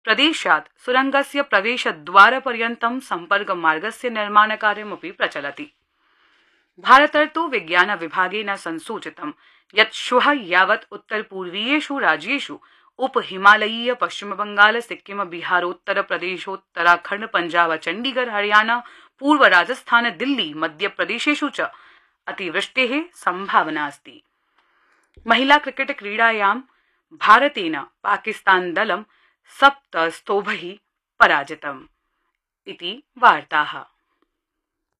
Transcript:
प्रदेशात् सुरंगस्य प्रवेशद्वारपर्यन्तं सम्पर्कमार्गस्य निर्माणकार्यमपि प्रचलति। भारतर्तु विज्ञान विभागेन संसूचितं यत् श्वः यावत् उत्तरपूर्वीयेषु राज्येषु उपहिमालयीय पश्चिमबंगाल सिक्किम बिहारोत्तर प्रदेशोत्तराखण्ड पंजाब चंडीगढ़ हरियाणा पूर्व राजस्थान दिल्ली मध्यप्रदेशेषु च अतिवृष्टेः संभावना अस्ति। महिला क्रिकेट क्रीडायां भारतेन पाकिस्तान दलं 7 स्तोभैः पराजितम्। इति वार्ताः।